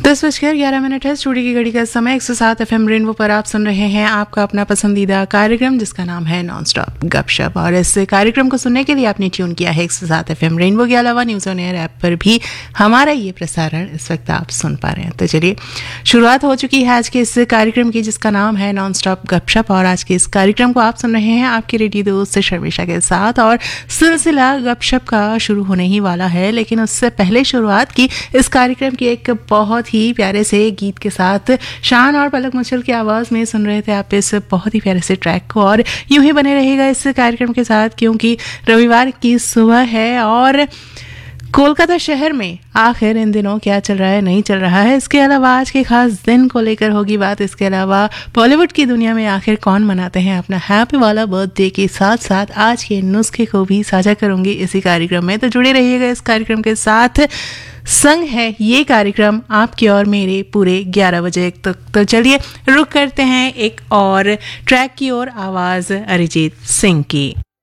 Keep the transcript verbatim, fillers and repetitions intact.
दस बजकर ग्यारह मिनट है। स्टूडियो की घड़ी का समय एक सौ सात एफ एम रेनबो पर आप सुन रहे हैं आपका अपना पसंदीदा कार्यक्रम जिसका नाम है नॉन स्टॉप गपशप। और इस कार्यक्रम को सुनने के लिए आपने ट्यून किया है एक सौ सात एफ एम रेनबो के अलावा न्यूज़ ऑन एयर ऐप पर भी हमारा ये प्रसारण इस वक्त आप सुन पा रहे हैं। तो चलिए शुरुआत हो चुकी है आज के इस कार्यक्रम की जिसका नाम है नॉन स्टॉप गपशप। और आज के इस कार्यक्रम को आप सुन रहे हैं आपके रेडियो दोस्त शर्मिष्ठा के साथ। और सिलसिला गपशप का शुरू होने ही वाला है, लेकिन उससे पहले शुरुआत की इस कार्यक्रम की एक बहुत ही प्यारे से गीत के साथ। शान और पलक मुछल की आवाज में सुन रहे थे आप इस बहुत ही प्यारे से ट्रैक को। और यूं ही बने रहेगा इस कार्यक्रम के साथ क्योंकि रविवार की सुबह है और कोलकाता शहर में आखिर इन दिनों क्या चल रहा है नहीं चल रहा है, इसके अलावा आज के खास दिन को लेकर होगी बात। इसके अलावा बॉलीवुड की दुनिया में आखिर कौन मनाते हैं अपना हैप्पी वाला बर्थडे के साथ साथ आज के नुस्खे को भी साझा करूंगी इसी कार्यक्रम में। तो जुड़े रहिएगा इस कार्यक्रम के साथ। संग है ये कार्यक्रम आपके और मेरे पूरे ग्यारह बजे तक। तो चलिए रुक करते हैं एक और ट्रैक की ओर, आवाज अरिजीत सिंह की।